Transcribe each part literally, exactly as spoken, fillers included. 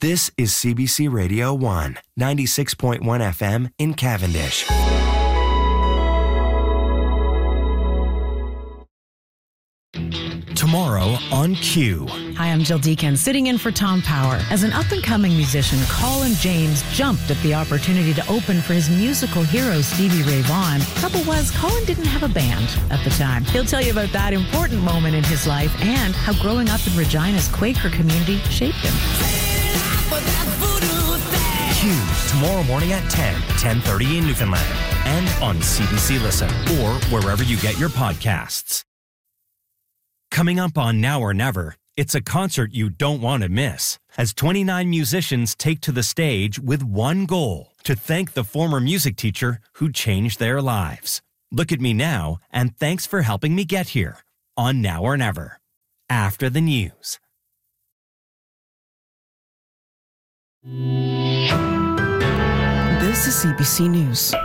This is C B C Radio one, ninety-six point one F M in Cavendish. Tomorrow on Q. Hi, I'm Jill Deacon, sitting in for Tom Power. As an up-and-coming musician, Colin James jumped at the opportunity to open for his musical hero, Stevie Ray Vaughan. Trouble was, Colin didn't have a band at the time. He'll tell you about that important moment in his life and how growing up in Regina's Quaker community shaped him. Q, tomorrow morning at ten, ten thirty in Newfoundland, and on C B C Listen, or wherever you get your podcasts. Coming up on Now or Never, it's a concert you don't want to miss, as twenty-nine musicians take to the stage with one goal, to thank the former music teacher who changed their lives. Look at me now, and thanks for helping me get here, on Now or Never, after the news. This is C B C News.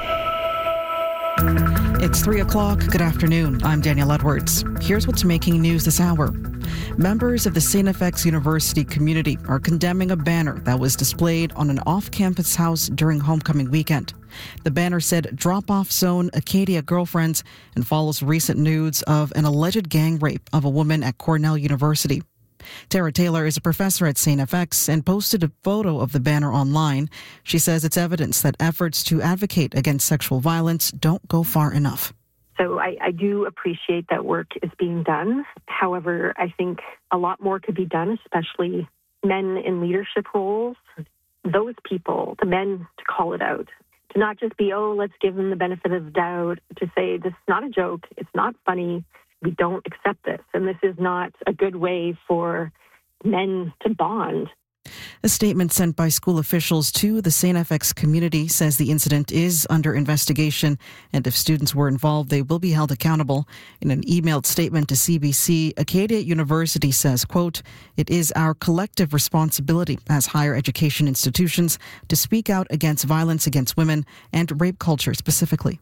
It's three o'clock. Good afternoon. I'm Danielle Edwards. Here's what's making news this hour. Members of the Saint F X University community are condemning a banner that was displayed on an off-campus house during homecoming weekend. The banner said drop-off zone Acadia girlfriends and follows recent news of an alleged gang rape of a woman at Cornell University. Tara Taylor is a professor at Saint F X and posted a photo of the banner online. She says it's evidence that efforts to advocate against sexual violence don't go far enough. So I, I do appreciate that work is being done. However, I think a lot more could be done, especially men in leadership roles. Those people, the men, to call it out. To not just be, oh, let's give them the benefit of the doubt. To say, this is not a joke. It's not funny. We don't accept this. And this is not a good way for men to bond. A statement sent by school officials to the Saint F X community says the incident is under investigation, and if students were involved, they will be held accountable. In an emailed statement to C B C, Acadia University says, quote, "It is our collective responsibility as higher education institutions to speak out against violence against women and rape culture specifically."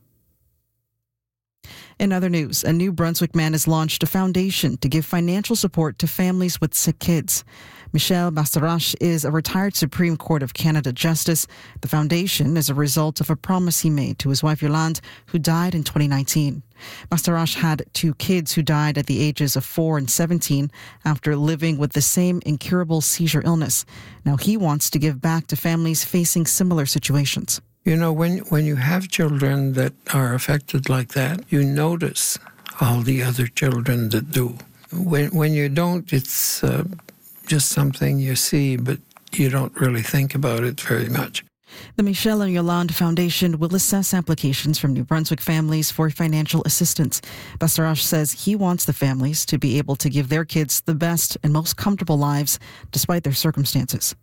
In other news, a New Brunswick man has launched a foundation to give financial support to families with sick kids. Michel Bastarache is a retired Supreme Court of Canada justice. The foundation is a result of a promise he made to his wife Yolande, who died in twenty nineteen. Bastarache had two kids who died at the ages of four and seventeen after living with the same incurable seizure illness. Now he wants to give back to families facing similar situations. You know, when, when you have children that are affected like that, you notice all the other children that do. When, when you don't, it's uh, just something you see, but you don't really think about it very much. The Michel and Yolande Foundation will assess applications from New Brunswick families for financial assistance. Bastarache says he wants the families to be able to give their kids the best and most comfortable lives despite their circumstances.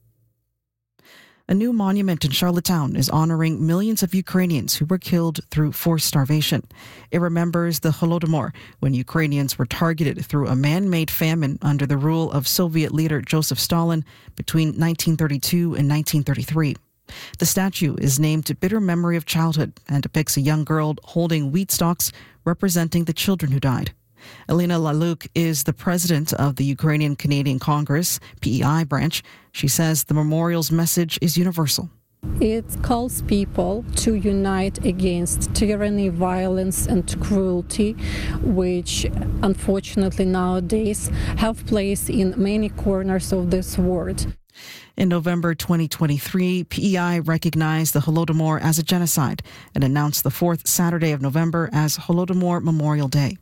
A new monument in Charlottetown is honoring millions of Ukrainians who were killed through forced starvation. It remembers the Holodomor, when Ukrainians were targeted through a man-made famine under the rule of Soviet leader Joseph Stalin between nineteen thirty-two and nineteen thirty-three. The statue is named Bitter Memory of Childhood and depicts a young girl holding wheat stalks representing the children who died. Elena Laluk is the president of the Ukrainian Canadian Congress, P E I branch. She says the memorial's message is universal. It calls people to unite against tyranny, violence, and cruelty, which unfortunately nowadays have place in many corners of this world. In November twenty twenty-three, P E I recognized the Holodomor as a genocide and announced the fourth Saturday of November as Holodomor Memorial Day.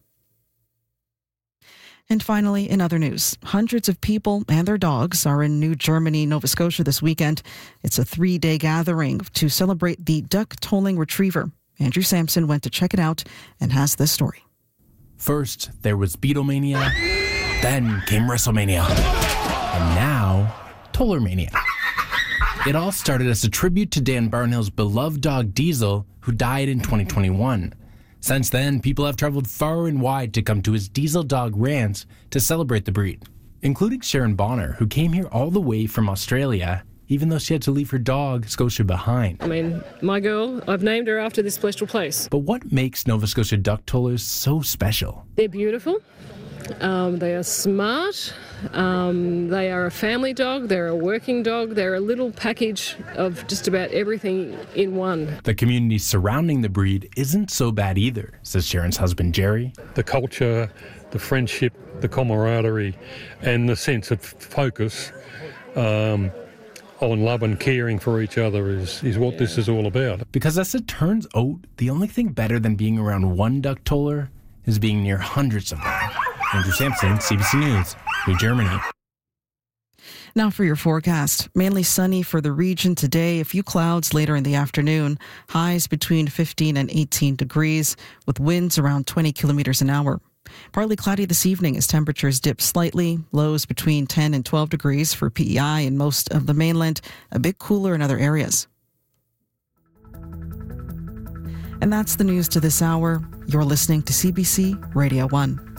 And finally, in other news, hundreds of people and their dogs are in New Germany, Nova Scotia this weekend. It's a three-day gathering to celebrate the duck tolling retriever. Andrew Sampson went to check it out and has this story. First, there was Beatlemania, then came WrestleMania, and now, Tollermania. It all started as a tribute to Dan Barnhill's beloved dog Diesel, who died in twenty twenty-one. Since then, people have traveled far and wide to come to his Diesel Dog Ranch to celebrate the breed, including Sharon Bonner, who came here all the way from Australia. even though she had to leave her dog, Scotia, behind. I mean, my girl, I've named her after this special place. But what makes Nova Scotia duck tollers so special? They're beautiful. Um, they are smart. Um, they are a family dog. They're a working dog. They're a little package of just about everything in one. The community surrounding the breed isn't so bad either, says Sharon's husband, Jerry. The culture, the friendship, the camaraderie, and the sense of focus um, on love and caring for each other is, is what this is all about. Because as it turns out, the only thing better than being around one duck toller is being near hundreds of them. Andrew Sampson, C B C News, New Germany. Now for your forecast. Mainly sunny for the region today. A few clouds later in the afternoon. Highs between fifteen and eighteen degrees with winds around twenty kilometers an hour. Partly cloudy this evening as temperatures dip slightly. Lows between ten and twelve degrees for P E I in most of the mainland. A bit cooler in other areas. And that's the news to this hour. You're listening to C B C Radio one.